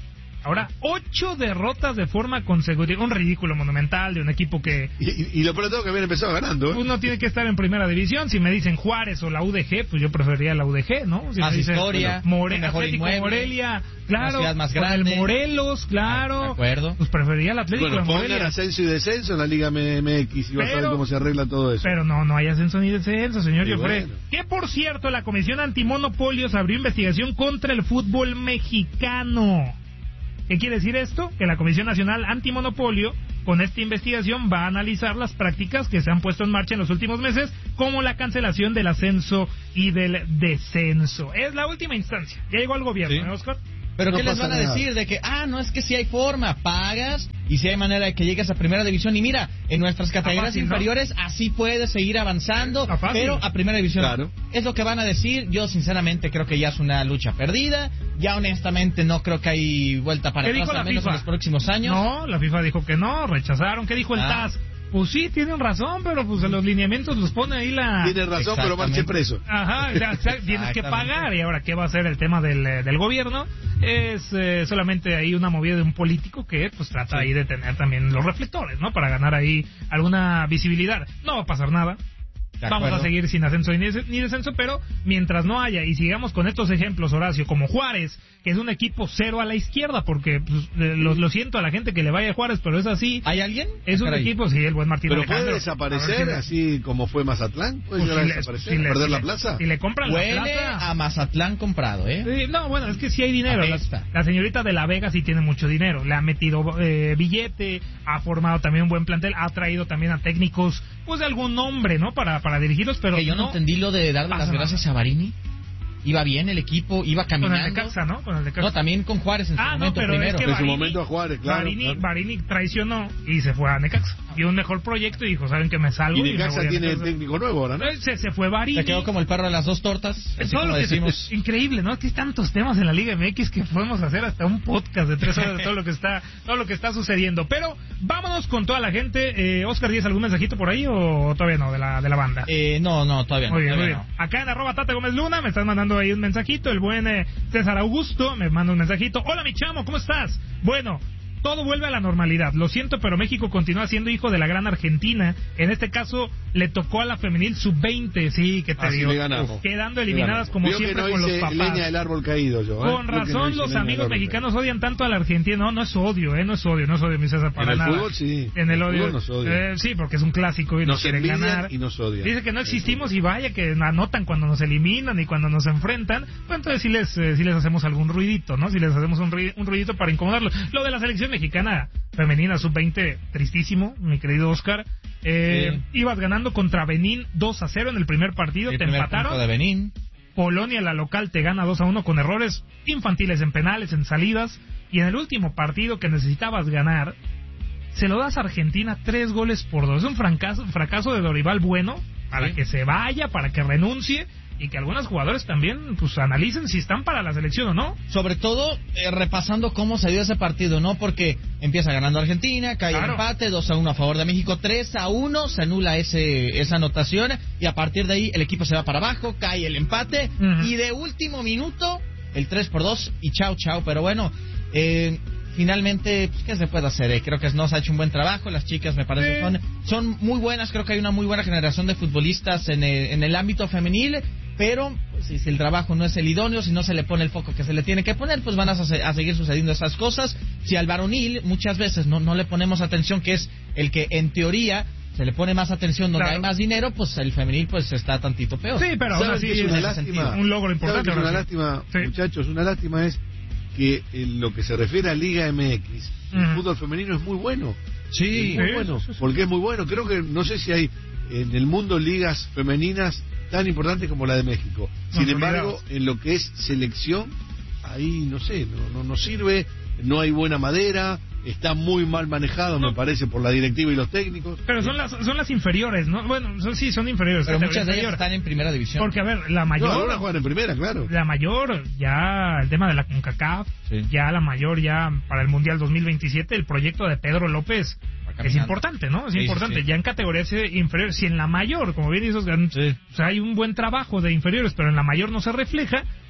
Ahora, ocho derrotas de forma consecutiva. Un ridículo monumental de un equipo que... Y, y, y lo peor de todo que habían empezado ganando. ¿eh? Uno tiene que estar en primera división. Si me dicen Juárez o la U D G, pues yo preferiría la U D G, ¿no? Si más me dicen, historia, bueno, More, mejor Atlético inmueble, Morelia, claro. más con grande. el Morelos, claro. Ah, de acuerdo. Pues preferiría el Atlético Bueno, de pongan Morelia. ascenso y descenso en la Liga M X y vas a ver cómo se arregla todo eso. Pero no, no hay ascenso ni descenso, señor Y Joffre. bueno. Que por cierto, la Comisión Antimonopolios abrió investigación contra el fútbol mexicano. ¿Qué quiere decir esto? Que la Comisión Nacional Antimonopolio, con esta investigación, va a analizar las prácticas que se han puesto en marcha en los últimos meses, como la cancelación del ascenso y del descenso. Es la última instancia. Ya llegó al gobierno, Sí. ¿eh, Oscar? Pero No ¿qué les pasa van a nada. decir? De que, ah, no, es que si hay forma, pagas, y si hay manera de que llegues a primera división. Y mira, en nuestras categorías fácil, ¿no? inferiores, así puedes seguir avanzando, Está fácil. pero a primera división. Claro. Es lo que van a decir. Yo, sinceramente, creo que ya es una lucha perdida. Ya, honestamente, no creo que hay vuelta para ¿Qué atrás, dijo la al menos FIFA? en los próximos años. No, la FIFA dijo que no, rechazaron. ¿Qué dijo el Ah. T A S? Pues sí, tienen razón, pero pues los lineamientos los pone ahí la... Tienes razón, pero marche preso. Ajá, o sea, o sea, tienes que pagar. Y ahora, ¿qué va a ser el tema del, eh, del gobierno? Es eh, solamente ahí una movida de un político que pues trata ahí de tener también los reflectores, ¿no? Para ganar ahí alguna visibilidad. No va a pasar nada. De Vamos acuerdo. a seguir sin ascenso ni des- ni descenso, pero mientras no haya, y sigamos con estos ejemplos, Horacio, como Juárez, que es un equipo cero a la izquierda, porque pues, eh, lo, lo siento a la gente que le vaya a Juárez, pero es así. ¿Hay alguien? Es un Caray. equipo, sí, el buen Martín Pero Alejandro. puede A desaparecer, ver así como fue Mazatlán. Puede Pues llegar si a le- desaparecer, si le- perder si la le- plaza. Si le compran Huele la plaza. a Mazatlán comprado, ¿eh? Sí, no, bueno, es que sí hay dinero. La, Apesta. la señorita de La Vega sí tiene mucho dinero. Le ha metido eh, billete, ha formado también un buen plantel, ha traído también a técnicos, pues de algún nombre, ¿no? Para, para dirigirlos, pero Que yo no, entendí lo de darle pasa las gracias nada. a Barini. Iba bien el equipo, iba Con caminando. el de Caxa, ¿no? Con el de Caxa. No, también con Juárez en su Ah, no, momento pero primero. es que En su Barini- momento a Juárez, claro. Barini, claro. Barini traicionó y se fue a Necaxa. Vio un mejor proyecto y dijo, ¿saben que me salgo? Y me Necaxa voy a tiene Necaxa. técnico nuevo ahora, ¿no? Eh, Se, se fue Barini. Se quedó como el perro de las dos tortas, así Todo como lo que decimos. increíble, ¿no? Que hay tantos temas en la Liga M X que podemos hacer hasta un podcast de tres horas de todo lo que está, todo lo que está sucediendo. Pero vámonos con toda la gente. Eh, Oscar Díaz, ¿algún mensajito por ahí o todavía no de la, de la banda? Eh, no, no, todavía no. Muy bien, muy todavía bien. Acá en arroba Tata Gómez Luna me están mandando ahí un mensajito. El buen eh, César Augusto me manda un mensajito. Hola, mi chamo, ¿cómo estás? Bueno, todo vuelve a la normalidad. Lo siento, pero México continúa siendo hijo de la gran Argentina. En este caso, le tocó a la femenil sub veinte. Sí, que te Así digo. le ganamos. Quedando Le eliminadas ganamos. como Veo que siempre no con los hice papás. leña del árbol caído yo, ¿eh? Con Veo que no razón, hice los leña del amigos árbol mexicanos odian tanto a la Argentina. No, no es odio, ¿eh? No es odio, no es odio, mi César, para En el nada. fútbol, sí. En el En el odio. fútbol nos odian. Eh, sí, porque es un clásico y nos, Nos quieren envidian ganar. y nos odian. Dice que no existimos y vaya que anotan cuando nos eliminan y cuando nos enfrentan. Pues entonces sí les, eh, sí les hacemos algún ruidito, ¿no? Si les hacemos un, ruid- un ruidito para incomodarlos. Lo de la selección mexicana femenina sub veinte, tristísimo, mi querido Oscar. Eh, Sí. Ibas ganando contra Benín dos a cero en el primer partido, El te primer empataron. punto de Benín. Polonia, la local, te gana dos a uno con errores infantiles en penales, en salidas. Y en el último partido que necesitabas ganar, se lo das a Argentina tres goles por dos. Es un fracaso, fracaso de Dorival bueno, para Sí. que se vaya, para que renuncie y que algunos jugadores también pues analicen si están para la selección o no. Sobre todo eh, repasando cómo se dio ese partido, ¿no? Porque empieza ganando Argentina, cae Claro. el empate, dos a uno a favor de México, tres a uno, se anula ese esa anotación y a partir de ahí el equipo se va para abajo, cae el empate Ujú. y de último minuto el tres por dos y chao, chao. Pero bueno, eh, finalmente, pues, ¿qué se puede hacer? Eh, creo que nos ha hecho un buen trabajo, las chicas me parece Sí. son, son muy buenas, creo que hay una muy buena generación de futbolistas en el, en el ámbito femenil. Pero pues, si, si el trabajo no es el idóneo, si no se le pone el foco que se le tiene que poner, pues van a, a seguir sucediendo esas cosas. Si al varonil muchas veces no, no le ponemos atención, que es el que en teoría se le pone más atención donde Claro. hay más dinero, pues el femenil pues está tantito peor. Sí, pero aún ¿Saben así qué es en una ese lástima? sentido, un logro ¿Saben importante. qué es una ahora sí. lástima, Sí. muchachos? Una lástima es que en lo que se refiere a Liga M X, el Ujú. fútbol femenino es muy bueno. Sí, Es muy sí, bueno, sí, sí. porque es muy bueno. Creo que no sé si hay en el mundo ligas femeninas tan importantes como la de México. Sin No, embargo, olvidados. en lo que es selección, ahí no sé, no, no, no sirve, no hay buena madera, está muy mal manejado, No. me parece, por la directiva y los técnicos. Pero son las son las inferiores, ¿no? Bueno, son, sí, son inferiores. pero categoría muchas de ellas inferior. están en primera división. Porque, a ver, la No, mayor... ahora juegan en primera, claro. La mayor, ya el tema de la CONCACAF, Sí. ya la mayor, ya para el Mundial dos mil veintisiete, el proyecto de Pedro López Va es caminando. importante, ¿no? Es Sí, sí, importante. sí. Ya en categorías inferiores, si en la mayor, como bien dices, Oscar, Sí. o sea, hay un buen trabajo de inferiores, pero en la mayor no se refleja,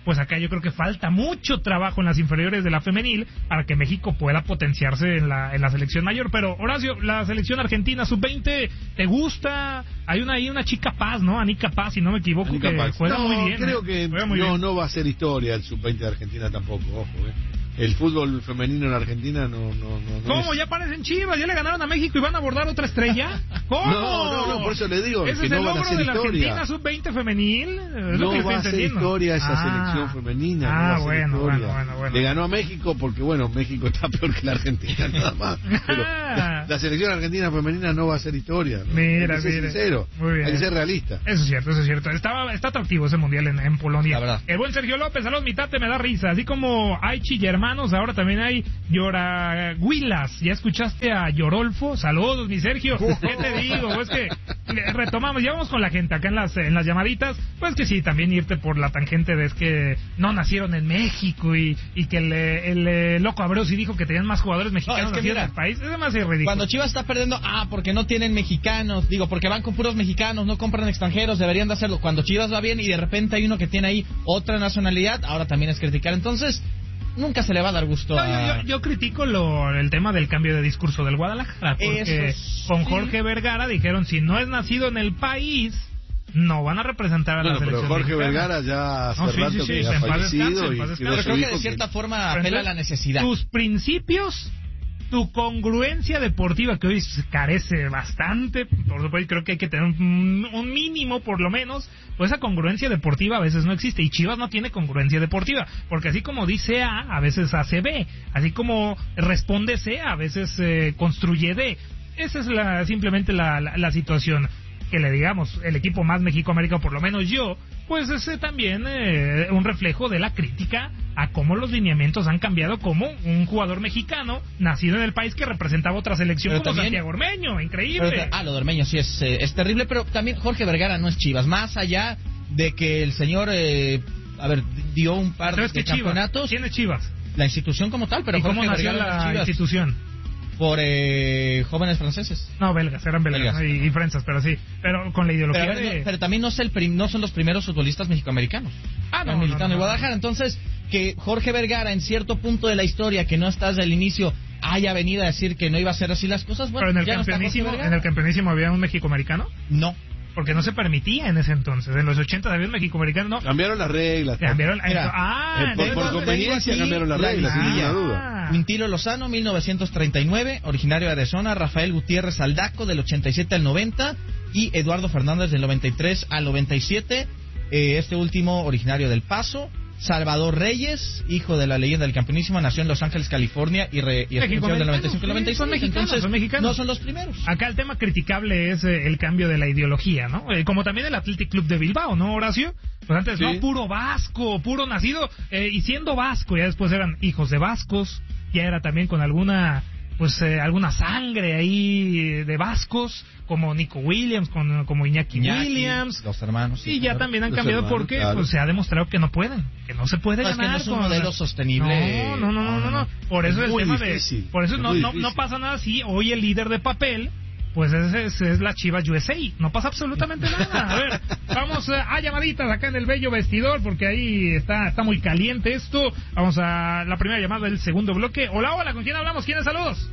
pues acá yo creo que falta mucho trabajo en las inferiores de la femenil para que México pueda potenciarse en la, en la selección mayor. Pero Horacio, la selección argentina sub veinte, ¿te gusta? Hay una ahí una chica Paz, ¿no? Anica Paz, si no me equivoco, Anica que Paz. juega no, muy bien. creo ¿eh? que muy no, bien. no va a ser historia el sub veinte de Argentina tampoco, ojo, eh. El fútbol femenino en Argentina no... no, no, no ¿Cómo? es... ¿Ya parecen Chivas? ¿Ya le ganaron a México y van a abordar otra estrella? ¿Cómo? No, no, no, por eso le digo ¿Ese que es no el van a logro hacer de la historia. Argentina sub veinte femenil? Es lo No que estoy va a ser entendiendo. historia esa Ah. selección femenina. Ah, no va a ser bueno, historia. bueno, bueno, bueno. Le ganó a México porque, bueno, México está peor que la Argentina, nada más. Pero la, la selección argentina femenina no va a ser historia. ¿no? Mira, Hay que ser mira. sincero. Muy bien. Hay que ser realista. Eso es cierto, eso es cierto. Estaba, está atractivo ese mundial en, en Polonia. La verdad. El buen Sergio López, saludos, mi tate, me da risa. Así como hay chillermanos, ahora también hay lloraguilas. ¿Ya escuchaste a Llorolfo? Saludos, mi Sergio. ¿Qué te digo? Pues que eh, retomamos, ya vamos con la gente acá en las, en las llamaditas. Pues que sí, también irte por la tangente de es que no nacieron en México y, y que el, el, el loco Abreu sí dijo que tenían más jugadores mexicanos No, es que nacidos mira, en el país. Es demasiado ridículo. Cuando Chivas está perdiendo, ah, porque no tienen mexicanos, digo, porque van con puros mexicanos, no compran extranjeros, deberían de hacerlo. Cuando Chivas va bien y de repente hay uno que tiene ahí otra nacionalidad, ahora también es criticar. Entonces, nunca se le va a dar gusto No, a... yo, yo, yo critico lo, el tema del cambio de discurso del Guadalajara, porque Eso con sí. Jorge Vergara dijeron, si no es nacido en el país, no van a representar a Bueno, la pero selección Jorge mexicana. Vergara ya hace No, sí, rato sí, sí, que en ha paz fallecido descanse, en y paz quedó descanse. su Pero creo que hijo de cierta que- forma Pero apela a entonces, la necesidad. Tus principios, tu congruencia deportiva, que hoy carece bastante, por supuesto, creo que hay que tener un, un mínimo, por lo menos, pues esa congruencia deportiva a veces no existe, y Chivas no tiene congruencia deportiva, porque así como dice A, a veces hace B, así como responde C, a veces eh, construye D. Esa es la, simplemente la, la, la situación. Que le digamos, el equipo más México-América, por lo menos yo, pues es eh, también eh, un reflejo de la crítica a cómo los lineamientos han cambiado, como un jugador mexicano nacido en el país que representaba otra selección Pero como también- Santiago Ormeño, increíble. Pero, ah, lo de Ormeño sí es, eh, es terrible, pero también Jorge Vergara no es Chivas. Más allá de que el señor, eh, a ver, dio un par Pero de es que Chivas, campeonatos. ¿quién es Chivas? La institución como tal, pero ¿Y cómo Jorge nació Vergara no es la Chivas. institución? Por eh, jóvenes franceses. No, belgas, eran belgas, Belgas. ¿no? y, y francesas, pero sí, pero con la ideología Pero, a ver, de... no, pero también no, es el prim- no son los primeros futbolistas mexicoamericanos. Ah, no, Han militado no, no, en no. Guadalajara. Entonces, que Jorge Vergara, en cierto punto de la historia, que no está desde el inicio, haya venido a decir que no iba a ser así las cosas, bueno, pero en el ya no está Jorge campeonísimo, Vergara. en el campeonísimo había un México-americano. No. Porque no se permitía en ese entonces. En los ochenta había un México-americano, no. Cambiaron las reglas. Cambiaron, Mira, ah, eh, por, por entonces- conveniencia aquí cambiaron las la reglas, sin liguilla. ninguna Ah. duda. Quintilo Lozano, mil novecientos treinta y nueve, originario de Arizona. Rafael Gutiérrez Aldaco, del ochenta y siete al noventa. Y Eduardo Fernández, del noventa y tres al noventa y siete. Eh, este último, originario del Paso. Salvador Reyes, hijo de la leyenda del campeonísimo, nació en Los Ángeles, California, y, re, y estuvo del noventa y cinco al noventa y seis. Son mexicanos, Entonces, son mexicanos. no son los primeros. Acá el tema criticable es eh, el cambio de la ideología, ¿no? Eh, como también el Athletic Club de Bilbao, ¿no, Horacio? Pues antes, Sí. no, puro vasco, puro nacido, eh, y siendo vasco, ya después eran hijos de vascos, ya era también con alguna, pues, eh, alguna sangre ahí de vascos, como Nico Williams, con, como Iñaki, Iñaki, Williams. los hermanos. sí, Y ya claro. también han Los cambiado hermanos, porque claro. pues, se ha demostrado que no pueden, que no se puede No, es que ganar. no es un con- modelo sostenible. No, no, no, no, no, no. Por eso Es el muy tema difícil, de... Por eso es no, muy no, difícil. no pasa nada si hoy el líder de papel, pues es, es, es la Chivas U S A. No pasa absolutamente nada. A ver, vamos a, a llamaditas acá en el bello vestidor, porque ahí está, está muy caliente esto. Vamos a la primera llamada del segundo bloque. Hola, hola, ¿con quién hablamos? ¿Quiénes saludos?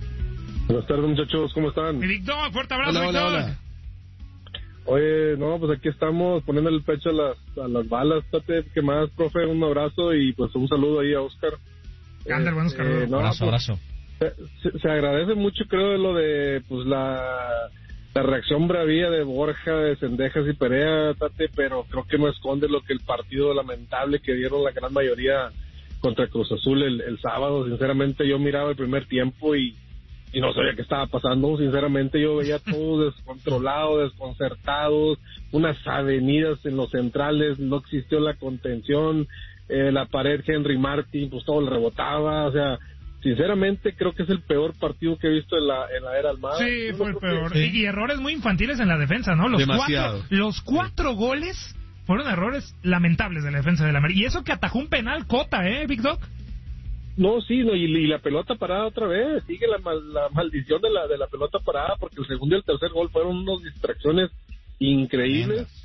Buenas tardes, muchachos, ¿cómo están? Mi Víctor, fuerte abrazo, Hola, hola, Víctor. hola. Oye, no, pues aquí estamos poniendo el pecho a las, a las balas, tate, que más, profe, un abrazo y pues un saludo ahí a Oscar. Ander, buenos Eh, no, abrazo, pues, abrazo. Se, se- se agradece mucho, creo, de lo de, pues, la, la reacción bravía de Borja, de Cendejas y Perea, tate, pero creo que no esconde lo que el partido lamentable que dieron la gran mayoría contra Cruz Azul el, el sábado. Sinceramente, yo miraba el primer tiempo y y no sabía qué estaba pasando. Sinceramente, yo veía todos descontrolados, desconcertados, unas avenidas en los centrales, no existió la contención, eh, la pared Henry Martin, pues todo le rebotaba, o sea, sinceramente creo que es el peor partido que he visto en la, en la era Almada. Sí, Yo no fue el creo peor. que- Y, y errores muy infantiles en la defensa, ¿no? Los Demasiado. cuatro, los cuatro goles fueron errores lamentables de la defensa de la América. Y eso que atajó un penal Cota, ¿eh, Big Doc? No, sí, no, y, y la pelota parada otra vez, sigue la, mal- la maldición de la de la pelota parada, porque el segundo y el tercer gol fueron unas distracciones increíbles.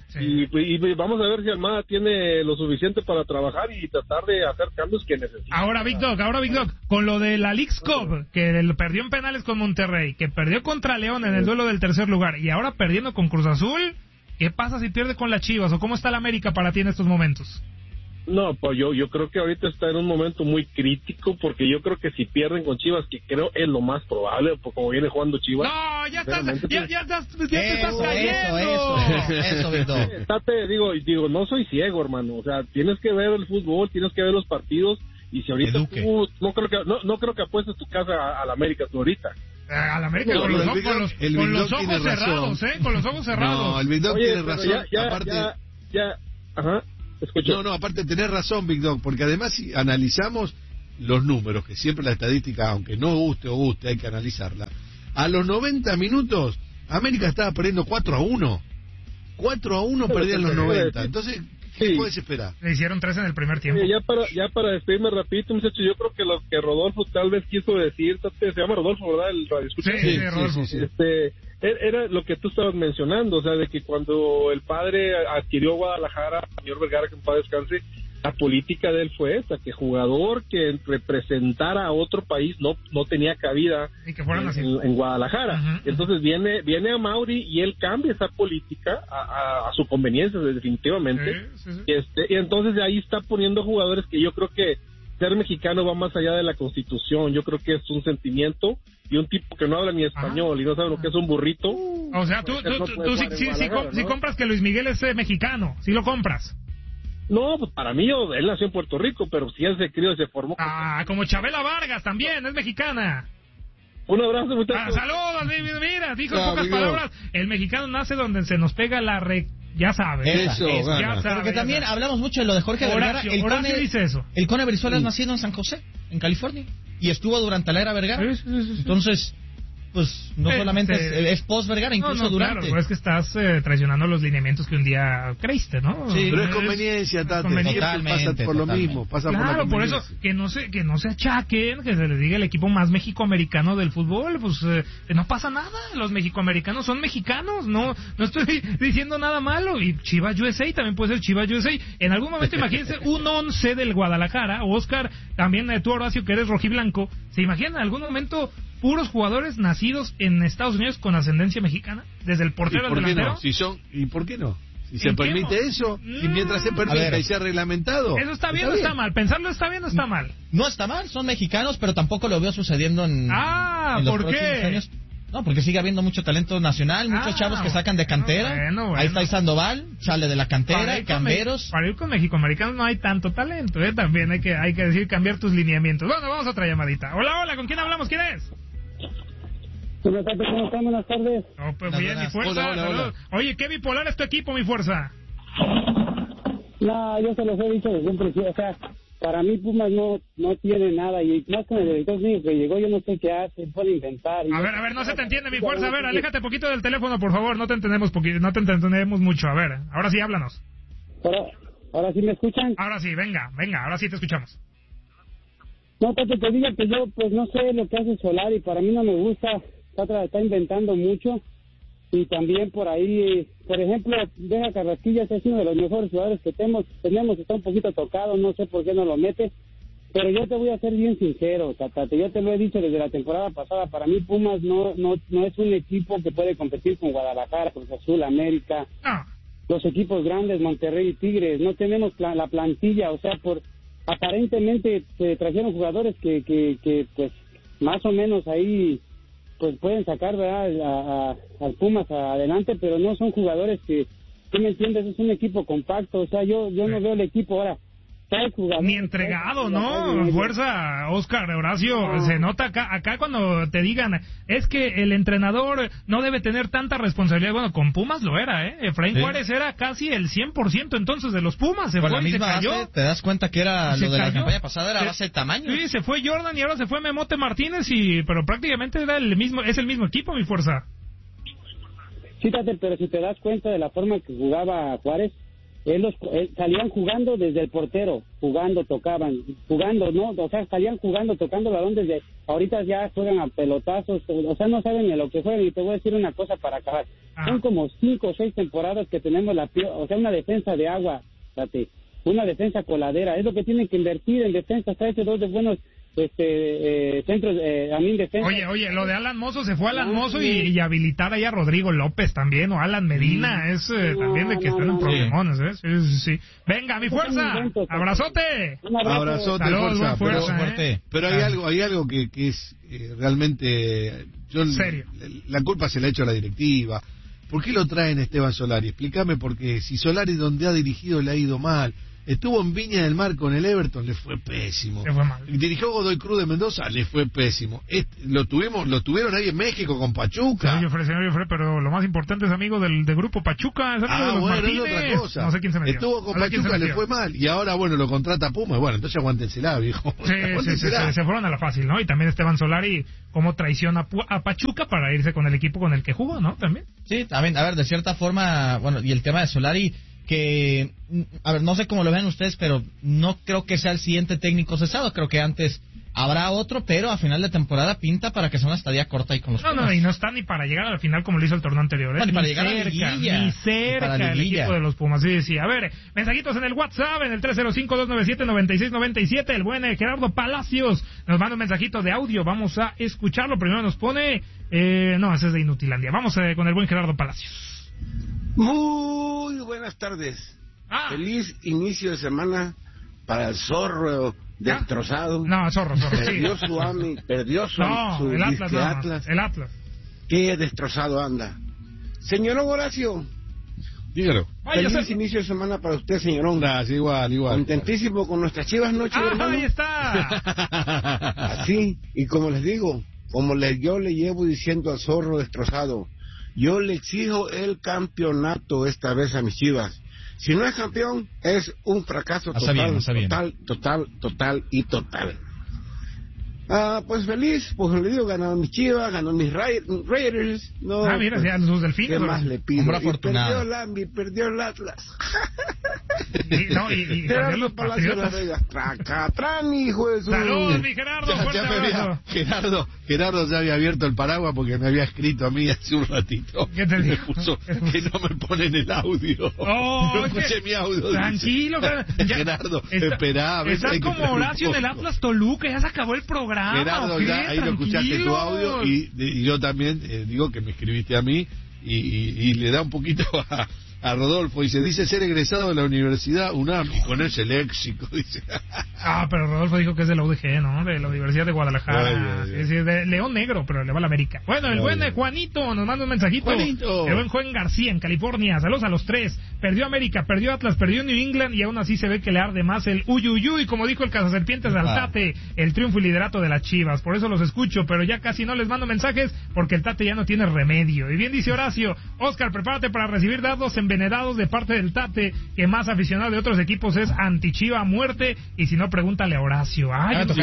Sí. Y, y vamos a ver si Almada tiene lo suficiente para trabajar y tratar de hacer cambios que necesita. Ahora, Big Dog, ahora, Big Dog, con lo de la Leagues Cup, que perdió en penales con Monterrey, que perdió contra León en el duelo del tercer lugar, y ahora perdiendo con Cruz Azul, ¿qué pasa si pierde con las Chivas? ¿O cómo está la América para ti en estos momentos? No, pues yo yo creo que ahorita está en un momento muy crítico, porque yo creo que si pierden con Chivas, que creo es lo más probable, por como viene jugando Chivas. No, ya estás, ya, ya, estás, ya te eso, estás cayendo. Eso, eso, eso, eso Estate, digo, digo, no soy ciego, hermano, o sea, tienes que ver el fútbol, tienes que ver los partidos, y si ahorita Eduque. tú, no creo que, no, no creo que apuestes tu casa a, a la América tú ahorita. A la América No, con, los, el ojos, Big Dog- con los, el con Big los Dog ojos tiene cerrados, razón. ¿eh? Con los ojos cerrados. No, el Big Dog Oye, tiene pero razón. ya, ya, aparte, ya, ya, ajá, escucha. no, no, aparte tenés razón, Big Dog, porque además si analizamos los números, que siempre la estadística, aunque no guste o guste, hay que analizarla. A los noventa minutos, América estaba perdiendo cuatro a uno. cuatro a uno perdían los noventa. Entonces, ¿qué Sí. puedes esperar? Le hicieron tres en el primer tiempo. Oye, ya para ya para despedirme rapidito, muchachos, yo creo que lo que Rodolfo tal vez quiso decir, se llama Rodolfo, ¿verdad? El radio escucha. Sí, sí, Rodolfo. sí, sí. Este, era lo que tú estabas mencionando, o sea, de que cuando el padre adquirió Guadalajara, señor Vergara, que en paz descanse, la política de él fue esta, que jugador que representara a otro país no no tenía cabida Y que fueran en, así. en- en Guadalajara. Ujú, Entonces viene viene a Mauri y él cambia esa política a, a- a su conveniencia, definitivamente. Sí, sí, sí. Este, y entonces de ahí está poniendo jugadores que yo creo que ser mexicano va más allá de la Constitución. Yo creo que es un sentimiento, y un tipo que no habla ni español y no sabe lo que es un burrito. O sea, tú, pues, tú, no tú, puede tú sí, jugar en sí, sí, Guadalajara, com- sí ¿no? compras que Luis Miguel es eh, mexicano, sí lo compras. No, pues para mí, yo- él nació en Puerto Rico, pero si él se crió y se formó. Ah, como Chabela Vargas también, es mexicana. Un abrazo, Ah, muchachos. saludos, mira, mira, dijo en Chao, pocas amigo. palabras, el mexicano nace donde se nos pega la re... Ya sabes. Esa, Eso, esa. gana. Ya sabe, Porque ya también sabe. hablamos mucho de lo de Jorge Vergara. Horacio, El Horacio Cone, dice eso. el Cone Brizuela es nacido en San José, en California, y estuvo durante la era Vergara. Sí, sí, sí, sí. Entonces, pues no Eh, solamente este- es, es post Vergara, No, incluso no, durante. claro, es que estás eh, traicionando los lineamientos que un día creíste, ¿no? Sí, Pero es conveniencia, Tate. conveniencia. Siempre pasa por lo Totalmente. mismo. Pasa por la Claro, por eso conveniencia. que no se que no se achaquen, que se les diga el equipo más mexicoamericano del fútbol, pues eh, no pasa nada, los mexicoamericanos son mexicanos, no no estoy diciendo nada malo, y Chivas U S A también puede ser Chivas U S A. En algún momento imagínense un once del Guadalajara, Oscar, también eh, tú Horacio que eres rojiblanco, ¿se imaginan en algún momento puros jugadores nacidos en Estados Unidos con ascendencia mexicana? Desde el ¿Y portero al por qué delantero. no? Si son, ¿y por qué no? Si se ¿En qué permite mo- eso, y Mm. mientras se A permita ver. y sea reglamentado. ¿Eso está bien o está mal? ¿Pensarlo está bien o está mal? No está mal, son mexicanos, pero tampoco lo veo sucediendo en, Ah, en los ¿por qué? próximos años. No, porque sigue habiendo mucho talento nacional, muchos Ah, chavos que sacan de cantera. bueno, bueno. Ahí está Sandoval, sale de la Para cantera, ir con Camberos. Me- Para ir con mexicoamericanos no hay tanto talento, ¿eh? También hay que, hay que decir cambiar tus lineamientos. Bueno, vamos a otra llamadita. Hola, hola, ¿con quién hablamos? ¿Quién es? ¿Cómo están? Buenas tardes. No, pues Buenas, bien, mi buenas. fuerza. Hola, hola, saludos. Oye, ¿qué bipolar es tu equipo, mi fuerza? No, yo se los he dicho desde un principio. O sea, para mí Pumas no no tiene nada. Y más con el director técnico que llegó, yo no sé qué hace, puede inventar. Y A yo- ver, a ver, no se te entiende, mi fuerza. A ver, aléjate poquito del teléfono, por favor. No te entendemos poquito, no te entendemos mucho. A ver, ahora sí, háblanos. Ahora, ahora sí me escuchan. Ahora sí, venga, venga, ahora sí te escuchamos. No, Tati, te digo que yo, pues no sé lo que hace Solari. Para mí no me gusta. Está, tra- está inventando mucho. Y también por ahí, por ejemplo, Deja Carrasquillas es uno de los mejores jugadores que tenemos. Tenemos, está un poquito tocado, no sé por qué no lo mete. Pero yo te voy a ser bien sincero, Tatate. Yo te lo he dicho desde la temporada pasada. Para mí Pumas no no no es un equipo que puede competir con Guadalajara, Cruz Azul, América. No. Los equipos grandes, Monterrey y Tigres. No tenemos pla- la plantilla, o sea, por aparentemente se trajeron jugadores que, que, que pues más o menos ahí pues pueden sacar, ¿verdad?, a, a, al Pumas adelante, pero no son jugadores que, ¿tú me entiendes? Es un equipo compacto, o sea, yo yo no veo el equipo ahora. ¿Sabes jugadores? Ni entregado, ¿no? Fuerza, Oscar, Horacio, No. se nota acá, acá cuando te digan, es que el entrenador no debe tener tanta responsabilidad. Bueno, con Pumas lo era, ¿eh? Efraín Sí. Juárez era casi el cien por ciento entonces de los Pumas, se Con fue la y se misma cayó. base, te das cuenta que era Se lo de la cayó. campaña pasada, era Se- base de tamaño. Sí, se fue Jordan y ahora se fue Memote Martínez, y pero prácticamente era el mismo, es el mismo equipo, mi fuerza. Fíjate, pero si te das cuenta de la forma que jugaba Juárez, él los, él- salían jugando desde el portero, jugando, tocaban, jugando, ¿no? O sea, salían jugando, tocando el balón desde, ahorita ya juegan a pelotazos, o sea, no saben ni a lo que juegan. Y te voy a decir una cosa para acabar. Ah. Son como cinco o seis temporadas que tenemos la peor, o sea, una defensa de agua, date, una defensa coladera. Es lo que tienen que invertir en defensa. Traerse dos de buenos este eh, centros, eh, a mí defensa. Oye, oye, lo de Alan Mozo, se fue Alan Mozo y, y habilitar ahí a Rodrigo López también, o Alan Medina, mm. es eh, no, también de que no, están no, en problemones, ¿eh? Sí, sí, sí. Venga, mi fuerza, abrazote. Abrazote, Saludos, fuerza, fuerza, pero, ¿eh? pero hay algo, hay algo que, que es eh, realmente, yo, serio. La culpa se la ha hecho a la directiva. ¿Por qué lo traen Esteban Solari? Explícame, porque si Solari donde ha dirigido le ha ido mal. Estuvo en Viña del Mar con el Everton, le fue pésimo. Le fue mal. Dirigió Godoy Cruz de Mendoza, le fue pésimo. Este, lo tuvimos, lo tuvieron ahí en México con Pachuca. Señor Jofre, señor Jofre, pero lo más importante es amigo del, del grupo Pachuca, es amigo ah, de los bueno, Martínez. Es otra cosa. No sé quién se metió. Estuvo con no sé Pachuca, le fue mal. Y ahora, bueno, lo contrata Puma. Bueno, entonces aguántensela, viejo. Sí, sí, sí, sí, se fueron a la fácil, ¿no? Y también Esteban Solari, como traiciona a Pachuca para irse con el equipo con el que jugó, ¿no? También. Sí, también, a ver, de cierta forma, bueno, y el tema de Solari, que, a ver, no sé cómo lo ven ustedes, pero no creo que sea el siguiente técnico cesado. Creo que antes habrá otro, pero a final de temporada pinta para que sea una estadía corta ahí con los No, Pumas. no, y no está ni para llegar al final como lo hizo el torneo anterior, ¿eh? No, ni para ni llegar cerca, a la liguilla. Ni cerca el equipo de los Pumas. Sí, sí. A ver, mensajitos en el WhatsApp, en el tres cero cinco, dos nueve siete, nueve seis nueve siete. El buen Gerardo Palacios nos manda un mensajito de audio. Vamos a escucharlo. Primero nos pone... Eh, no, ese es de Inutilandia. Vamos eh, con el buen Gerardo Palacios. Muy buenas tardes. Ah. Feliz inicio de semana para el zorro destrozado. No, zorro, zorro. Perdió sí. su AMI, perdió su, no, su el Atlas, no, Atlas. El Atlas. Qué destrozado anda. Señor Horacio. Dígalo. Feliz Ay, inicio de semana para usted, señorón. Gracias, igual, igual. Contentísimo con nuestras Chivas noche, ah, hermano. Ahí está. Así, y como les digo, como le, yo le llevo diciendo al zorro destrozado, yo le exijo el campeonato esta vez a mis Chivas. Si no es campeón, es un fracaso total, bien, total, total, total y total. Ah, pues feliz, pues le digo, ganaron mis Chivas, ganó mis Raiders. No, ah, mira, pues, ya sus delfines. ¿qué más le pido? Hombre y afortunado. perdió el Ambi, perdió el Atlas. Y, no, y, y perdió los Patriotas. Tracatrán, hijo de su... Saludos, mi Gerardo, ya, ya me había, Gerardo, Gerardo ya había abierto el paraguas porque me había escrito a mí hace un ratito. ¿Qué te dijo? Me puso que no me ponen el audio. Oh, no escuché mi audio. Tranquilo, dice. Gerardo, está, esperá. Estás como Horacio del Atlas Toluca, ya se acabó el programa. Gerardo, ya, ahí lo escuchaste tu audio y, y yo también eh, digo que me escribiste a mí y, y, y le da un poquito a, a Rodolfo. Dice, dice ser egresado de la Universidad UNAM y con ese léxico, dice. Ah, pero Rodolfo dijo que es de la U D G, ¿no? De la Universidad de Guadalajara. Ay, ay, ay. Es decir, de León Negro, pero le va a la América. Bueno, el ay, buen ay. Juanito nos manda un mensajito. Juanito. El buen Juan García en California. Saludos a los tres. Perdió América, perdió Atlas, perdió New England y aún así se ve que le arde más el uyuyuy, como dijo el cazaserpientes del Tate, el triunfo y liderato de las Chivas. Por eso los escucho, pero ya casi no les mando mensajes porque el Tate ya no tiene remedio. Y bien dice Horacio, Oscar, prepárate para recibir dados envenenados de parte del Tate, que más aficionado de otros equipos es anti-Chiva a muerte, y si no, pregúntale a Horacio. Ay, yo,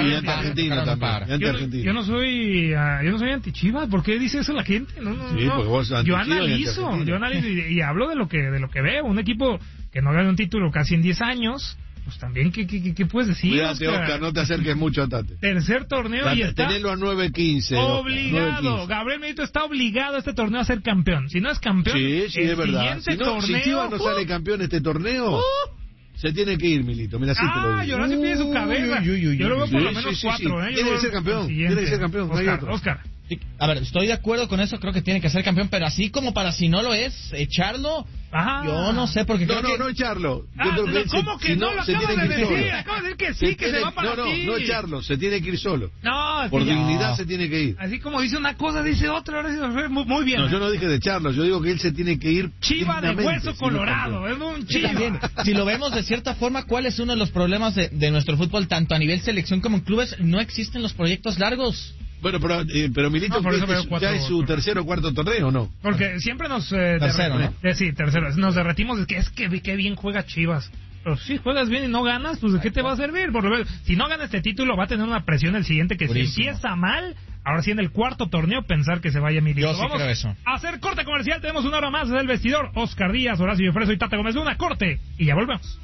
no, yo, yo no soy uh, yo no soy anti-Chivas. ¿Por qué dice eso la gente? No, no, sí, no. Pues vos yo analizo, yo analizo y, y hablo de lo que de lo que veo. Un equipo que no gana un título casi en diez años, pues también, ¿qué, qué, qué puedes decir? Cuídate, Oscar? Oscar, no te acerques mucho a Tate. Tercer torneo Tate, y está... Tenelo a nueve quince. Obligado. nueve quince. Gabriel Milito está obligado a este torneo a ser campeón. Si no es campeón, sí, sí, el es verdad. siguiente Si, no, torneo... si Chivas no uh, sale campeón este torneo... Uh, se tiene que ir, Milito. Mira, así ah, te lo digo. Horacio tiene su cabeza. Uy, uy, uy, yo lo veo por sí, lo menos sí, sí, cuatro. sí. ¿eh? Tiene que ser campeón. Tiene que ser campeón. Oscar, no hay otro. Oscar. Sí, a ver, estoy de acuerdo con eso, creo que tiene que ser campeón, pero así como para si no lo es, echarlo, Ajá. yo no sé, porque no, creo no, que... no echarlo. Ah, yo creo que ¿cómo se, que si no? no, Lo se acabas tiene de que ir decir, solo. acabas de decir que sí, se que tiene, se va para No, no, ti. no echarlo, se tiene que ir solo. No, por ya. dignidad se tiene que ir. Así como dice una cosa, dice otra, muy, muy bien. No, yo no dije de echarlo, yo digo que él se tiene que ir. Chiva de hueso colorado, es un chiva. También, si lo vemos de cierta forma, ¿cuál es uno de los problemas de, de nuestro fútbol, tanto a nivel selección como en clubes? No existen los proyectos largos. Bueno, pero, eh, pero Milito, no, este es, ¿ya es su tercer o cuarto torneo o no? Porque siempre nos... Eh, tercero, derre- ¿no? Eh, sí, tercero. Nos derretimos de que es que qué bien juega Chivas. Pero si juegas bien y no ganas, pues ¿de qué te va a servir? Por lo menos, si no gana este título, va a tener una presión el siguiente que Buenísimo. Si empieza mal, ahora sí en el cuarto torneo, pensar que se vaya Milito. Yo sí Vamos creo eso. a hacer corte comercial, tenemos una hora más del vestidor. Oscar Díaz, Horacio Freso y Tata Gómez. Una corte y ya volvemos.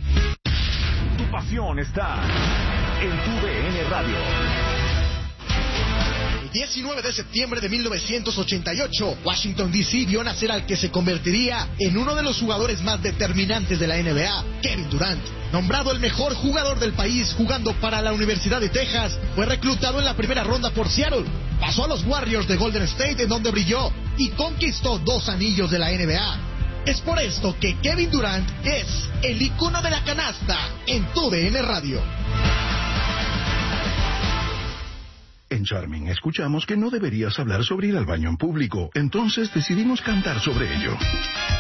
Tu pasión está en tu D N Radio. El diecinueve de septiembre de mil novecientos ochenta y ocho, Washington D C vio nacer al que se convertiría en uno de los jugadores más determinantes de la N B A, Kevin Durant. Nombrado el mejor jugador del país jugando para la Universidad de Texas, fue reclutado en la primera ronda por Seattle. Pasó a los Warriors de Golden State, en donde brilló y conquistó dos anillos de la N B A. Es por esto que Kevin Durant es el icono de la canasta en tu D N Radio. En Charming escuchamos que no deberías hablar sobre ir al baño en público, entonces decidimos cantar sobre ello.